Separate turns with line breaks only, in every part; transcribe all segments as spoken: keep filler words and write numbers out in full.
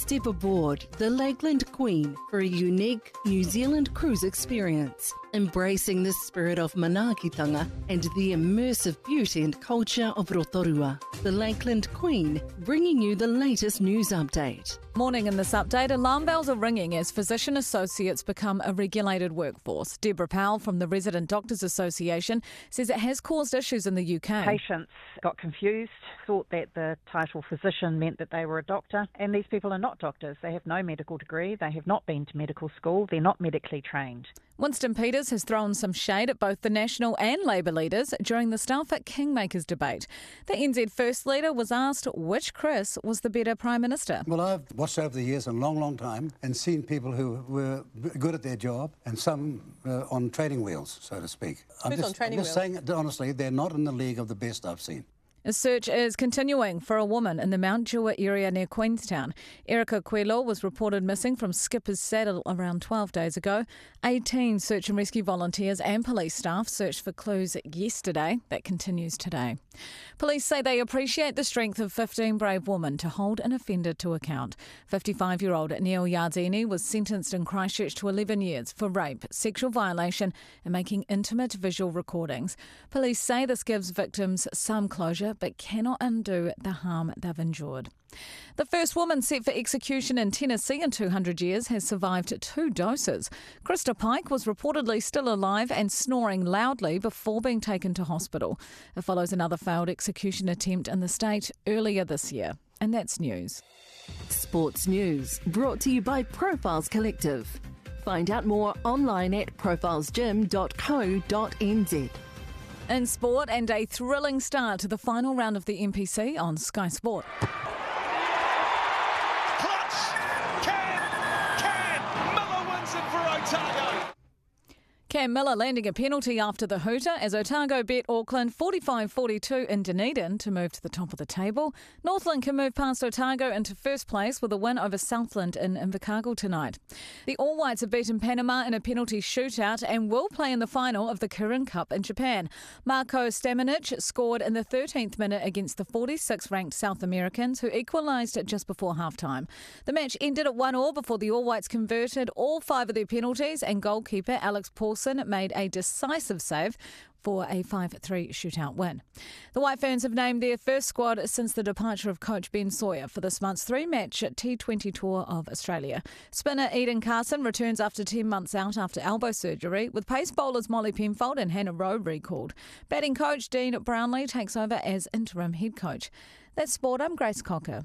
step aboard the Lakeland Queen for a unique New Zealand cruise experience, embracing the spirit of manaakitanga and the immersive beauty and culture of Rotorua. The Lakeland Queen, bringing you the latest news update.
Morning in this update, alarm bells are ringing as physician associates become a regulated workforce. Deborah Powell from the Resident Doctors Association says it has caused issues in the U K.
Patients got confused, thought that the title physician meant that they were a doctor, and these people are not doctors. They have no medical degree, they have not been to medical school, they're not medically trained.
Winston Peters has thrown some shade at both the National and Labour leaders during the Staff at Kingmakers debate. The N Z First Leader was asked which Chris was the better Prime Minister.
Well, I've watched over the years a long, long time and seen people who were good at their job and some uh, on training wheels, so to speak. I'm
Who's
just,
on training
I'm just
wheels?
saying it honestly, they're not in the league of the best I've seen.
A search is continuing for a woman in the Mount Dewar area near Queenstown. Erica Quello was reported missing from Skipper's Saddle around twelve days ago. eighteen search and rescue volunteers and police staff searched for clues yesterday. That continues today. Police say they appreciate the strength of fifteen brave women to hold an offender to account. fifty-five-year-old Neil Yardini was sentenced in Christchurch to eleven years for rape, sexual violation and making intimate visual recordings. Police say this gives victims some closure but cannot undo the harm they've endured. The first woman set for execution in Tennessee in two hundred years has survived two doses. Krista Pike was reportedly still alive and snoring loudly before being taken to hospital. It follows another failed execution attempt in the state earlier this year. And that's news.
Sports news brought to you by Profiles Collective. Find out more online at profiles gym dot co dot n z.
In sport, and a thrilling start to the final round of the N P C on Sky Sport.
Clutch! Cam! Cam! Miller wins it for Otago.
Cam Miller landing a penalty after the hooter as Otago beat Auckland forty-five forty-two in Dunedin to move to the top of the table. Northland can move past Otago into first place with a win over Southland in Invercargill tonight. The All Whites have beaten Panama in a penalty shootout and will play in the final of the Kirin Cup in Japan. Marko Stamenic scored in the thirteenth minute against the forty-sixth ranked South Americans, who equalised just before halftime. The match ended at one all before the All Whites converted all five of their penalties and goalkeeper Alex Paulson made a decisive save for a five three shootout win. The White Ferns have named their first squad since the departure of coach Ben Sawyer for this month's three-match T twenty Tour of Australia. Spinner Eden Carson returns after ten months out after elbow surgery, with pace bowlers Molly Penfold and Hannah Rowe recalled. Batting coach Dean Brownlee takes over as interim head coach. That's sport. I'm Grace Cocker.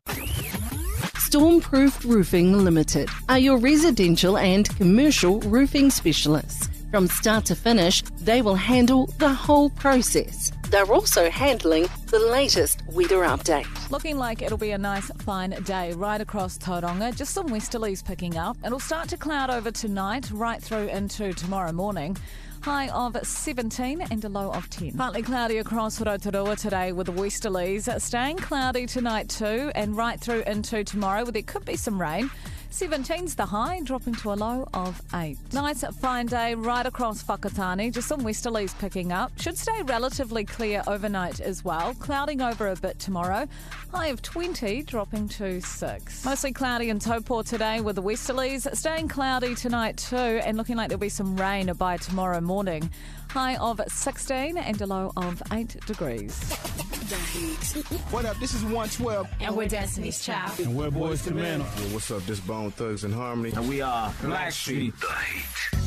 Stormproof Roofing Limited are your residential and commercial roofing specialists. From start to finish, they will handle the whole process. They're also handling the latest weather update.
Looking like it'll be a nice, fine day right across Tauranga. Just some westerlies picking up. It'll start to cloud over tonight, right through into tomorrow morning. High of seventeen and a low of ten. Partly cloudy across Rotorua today with the westerlies. Staying cloudy tonight too and right through into tomorrow where there could be some rain. seventeen's the high, dropping to a low of eight. Nice fine day right across Whakatane. Just some westerlies picking up. Should stay relatively clear overnight as well. Clouding over a bit tomorrow. High of twenty, dropping to six. Mostly cloudy in Taupo today with the westerlies. Staying cloudy tonight too and looking like there'll be some rain by tomorrow morning. High of sixteen and a low of eight degrees.
What up? This is one twelve.
And we're Destiny's Child.
And we're Boys to Men.
Well, what's up? This Bone Thugs and Harmony.
And we are Blackstreet.
The Heat.